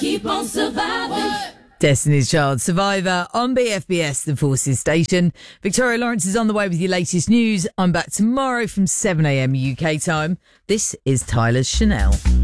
keep on surviving. Destiny's Child, Survivor on BFBS, the Forces station. Victoria Lawrence is on the way with your latest news. I'm back tomorrow from 7am UK time. This is Tyler's Chanel.